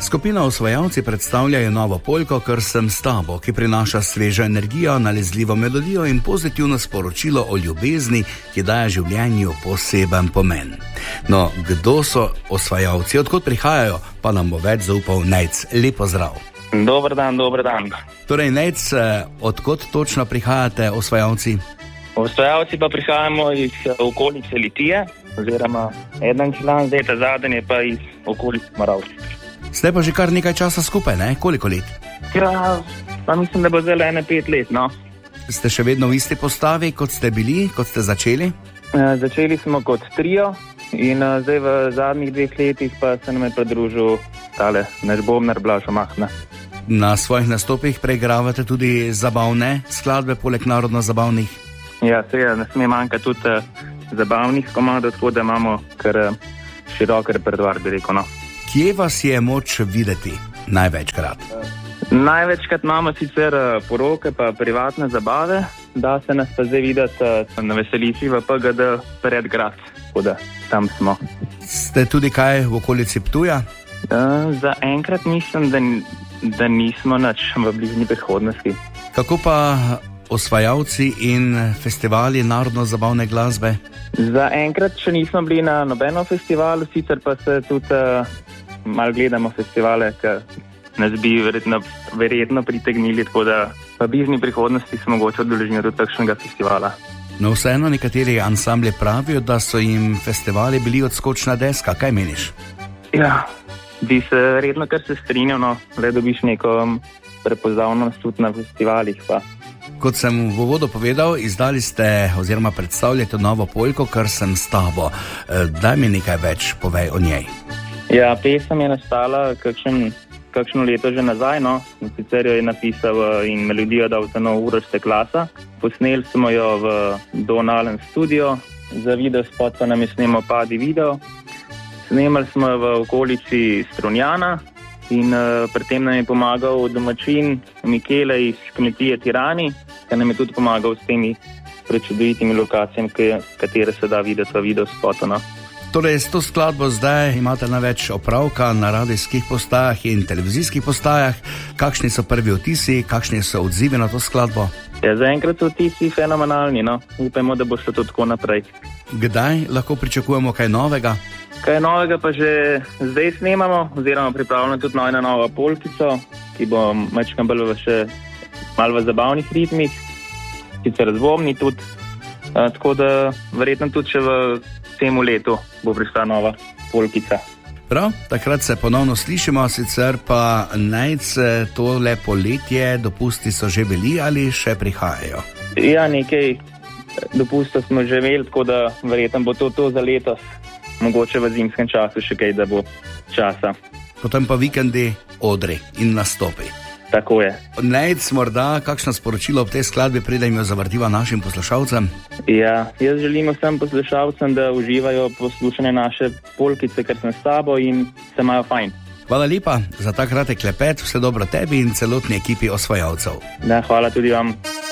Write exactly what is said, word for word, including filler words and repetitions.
Skupina Osvajalci predstavljajo novo polko Ker sem s tabo, ki prinaša svežo energijo, nalezljivo melodijo in pozitivno sporočilo o ljubezni, ki daje življenju poseben pomen. No, kdo so osvajalci, odkot prihajajo, pa nam bo več zaupal Nejc. Lepo zdrav. Dober dan, dober dan. Torej, Nejc, odkot točno prihajate osvajalci? Osvajalci pa prihajamo iz okolice Litije, oziroma eden član, zdaj ta zadnji je pa iz okolice Moravske. Ste pa že kar nekaj časa skupaj, ne? Koliko let? Ja, pa mislim, da bo zdaj ene pet let, no. Ste še vedno v isti postavi, kot ste bili, kot ste začeli? E, začeli smo kot trio in a, zdaj v zadnjih dveh letih pa se nam je pridružil tale naš bobnar Blaž Omahna. Na svojih nastopih preigravate tudi zabavne skladbe, poleg narodno-zabavnih? Ja, seveda, ne sme manjka tudi a, zabavnih komadov, tako da imamo kar a, širok repertoar, bi rekel, no. Kje vas je moč videti največkrat? Največkrat imamo sicer poroke pa privatne zabave, da se nas pa zdaj videti na veselitvi v P G D Predgrad, tako da tam smo. Ste tudi kaj v okolici Ptuja? Uh, za enkrat mislim, da, da nismo nič v bližnji prihodnosti. Kako pa osvajalci in festivali narodno-zabavne glasbe? Za enkrat še nismo bili na nobenem festivalu, sicer pa se tudi uh, malo gledamo festivale, ki nas bi verjetno, verjetno pritegnili, tako da v bližnji prihodnosti smo mogoče odeleženi tudi takšnega festivala. No, vseeno nekateri ansambli pravijo, da so jim festivali bili odskočna deska. Kaj meniš? Ja, bi se verjetno kar se strinjal, no, le dobiš neko prepoznavnost tudi na festivalih pa. Kot sem v uvodu povedal, izdali ste oziroma predstavljate novo polko Ker sem s tabo. Daj mi nekaj več povej o njej. Ja, pesem je nastala kakšen, kakšno leto že nazaj, no. Sicer jo je napisal in melodijo dal za nov Uroš Steklasa. Posneli smo jo v Donalen studio, za video spot pa nam je snemal Padi video. Snemali smo jo v okolici Strunjana in uh, pri tem nam je pomagal domačin Mikele iz kmetije Tirani, ki nam je tudi pomagal s temi prečudovitimi lokacijami, katere se da videti v video spotu, no. Torej, s to skladbo zdaj imate največ opravka na radijskih postajah in televizijskih postajah. Kakšni so prvi vtisi, kakšni so odzivi na to skladbo? Ja, zaenkrat so vtisi fenomenalni, no. Upajmo, da bo šlo to tako naprej. Kdaj lahko pričakujemo kaj novega? Kaj novega pa že zdaj snemamo, oziroma pripravljamo tudi eno novo polkico, ki bo majčkeno bolj v še malo v zabavnih ritmih, sicer zvombni tudi, a, tako da verjetno tudi še v temu letu bo prišla nova polkica. Prav, takrat se ponovno slišimo, sicer pa Nejc, tole poletje dopusti so že bili ali še prihajajo? Ja, nekaj dopustov smo že imeli, tako da verjetno bo to, to za letos, mogoče v zimskem času še kaj, da bo časa. Potem pa vikendi, odri in nastopi. Tako je. Nejc, morda kakšno sporočilo ob tej skladbi, preden jo zavrtiva našim poslušalcem? Ja, jaz želim vsem poslušalcem, da uživajo poslušanje naše polkice Ker sem s tabo in se imajo fajn. Hvala lepa za ta kratek klepet, vse dobro tebi in celotni ekipi osvajalcev. Da, hvala tudi vam.